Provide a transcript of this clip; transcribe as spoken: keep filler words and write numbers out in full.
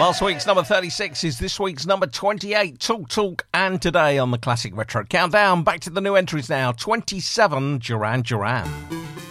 Last week's number thirty-six is this week's number twenty-eight. Talk, Talk, and Today on the Classic Retro Countdown. Back to the new entries now. twenty-seven, Duran Duran.